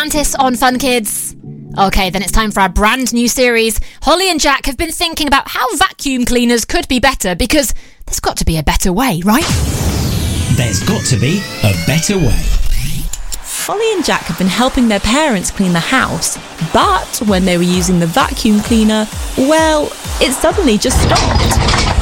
Atlantis on Fun Kids. Okay, then it's time for our brand new series. Holly and Jack have been thinking about how vacuum cleaners could be better because there's got to be a better way, right? There's got to be a better way. Holly and Jack have been helping their parents clean the house, but when they were using the vacuum cleaner, well, it suddenly just stopped.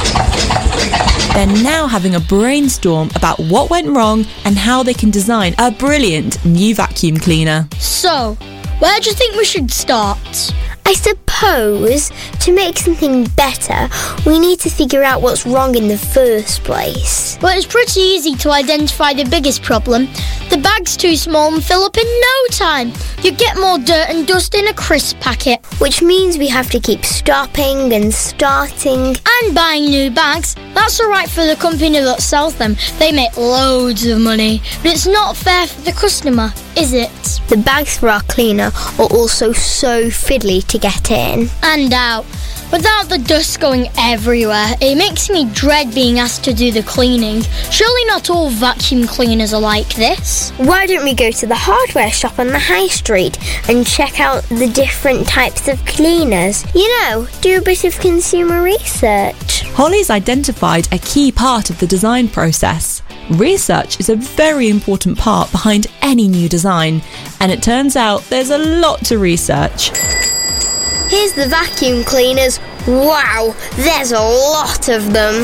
They're now having a brainstorm about what went wrong and how they can design a brilliant new vacuum cleaner. So, where do you think we should start? I suppose to make something better, we need to figure out what's wrong in the first place. Well, it's pretty easy to identify the biggest problem. The bag's too small and fill up in no time. You get more dirt and dust in a crisp packet. Which means we have to keep stopping and starting. And buying new bags. That's alright for the company that sells them. They make loads of money. But it's not fair for the customer, is it? The bags for our cleaner are also so fiddly to get in. And out. Without the dust going everywhere, it makes me dread being asked to do the cleaning. Surely not all vacuum cleaners are like this. Why don't we go to the hardware shop on the high street and check out the different types of cleaners? You know, do a bit of consumer research. Holly's identified a key part of the design process. Research is a very important part behind any new design, and it turns out there's a lot to research. Here's the vacuum cleaners. Wow, there's a lot of them.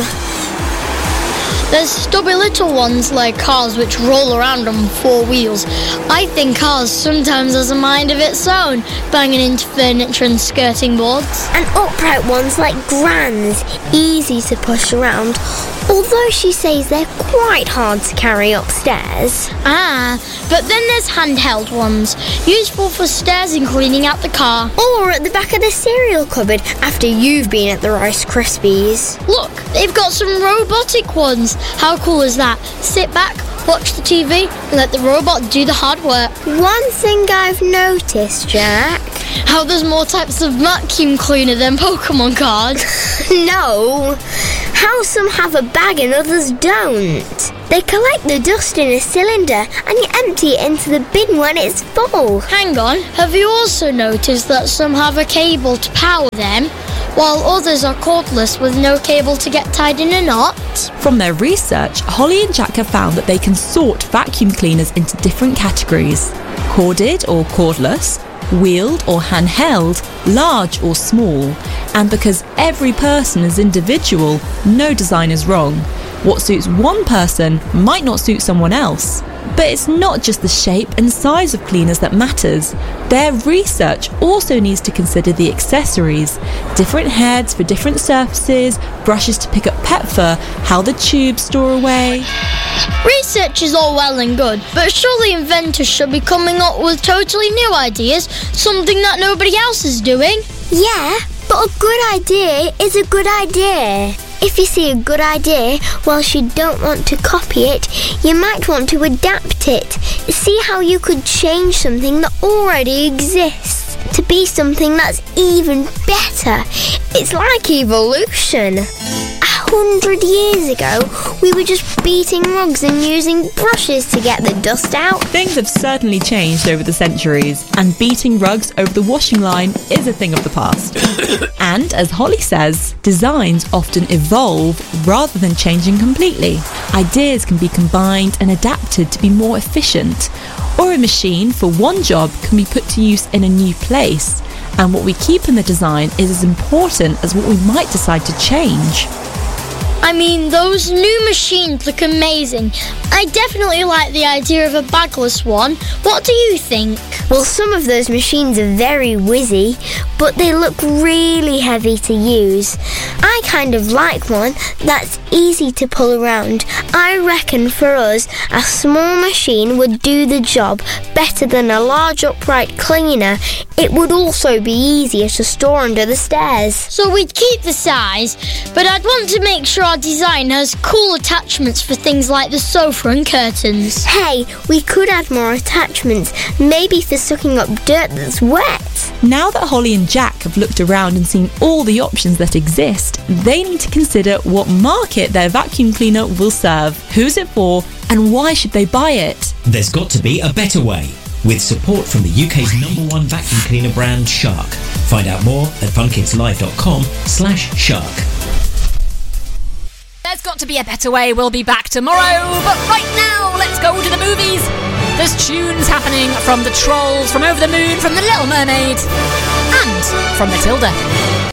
There's stubby little ones like cars which roll around on four wheels. I think ours sometimes has a mind of its own, banging into furniture and skirting boards. And upright ones like Gran's, easy to push around, although she says they're quite hard to carry upstairs. But then there's handheld ones, useful for stairs and cleaning out the car. Or at the back of the cereal cupboard after you've been at the Rice Krispies. Look, they've got some robotic ones. How cool is that? Sit back, watch the TV, and let the robot do the hard work. One thing I've noticed, Jack. How there's more types of vacuum cleaner than Pokemon cards. No. How some have a bag and others don't. They collect the dust in a cylinder and you empty it into the bin when it's full. Hang on, have you also noticed that some have a cable to power them, while others are cordless with no cable to get tied in a knot? From their research, Holly and Jack have found that they can sort vacuum cleaners into different categories: corded or cordless, wheeled or handheld, large or small. And because every person is individual, no design is wrong. What suits one person might not suit someone else. But it's not just the shape and size of cleaners that matters. Their research also needs to consider the accessories, different heads for different surfaces, brushes to pick up pet fur, how the tubes store away. Research is all well and good, but surely inventors should be coming up with totally new ideas, something that nobody else is doing. Yeah, but a good idea is a good idea. If you see a good idea, whilst you don't want to copy it, you might want to adapt it. See how you could change something that already exists to be something that's even better. It's like evolution. 100 years ago, we were just beating rugs and using brushes to get the dust out. Things have certainly changed over the centuries, and beating rugs over the washing line is a thing of the past. And as Holly says, designs often evolve rather than changing completely. Ideas can be combined and adapted to be more efficient, or a machine for one job can be put to use in a new place. And what we keep in the design is as important as what we might decide to change. I mean, those new machines look amazing. I definitely like the idea of a bagless one. What do you think? Well, some of those machines are very whizzy, but they look really heavy to use. I kind of like one that's easy to pull around. I reckon for us, a small machine would do the job better than a large upright cleaner. It would also be easier to store under the stairs. So we'd keep the size, but I'd want to make sure our design has cool attachments for things like the sofa and curtains. Hey, we could add more attachments, maybe for sucking up dirt that's wet. Now that Holly and Jack have looked around and seen all the options that exist, they need to consider what market their vacuum cleaner will serve, who's it for, and why should they buy it? There's got to be a better way. with support from the UK's #1 vacuum cleaner brand, Shark. Find out more at funkidslive.com/shark. There's got to be a better way. We'll be back tomorrow. But right now, let's go to the movies. There's tunes happening from The Trolls, from Over the Moon, from The Little Mermaid, and from Matilda.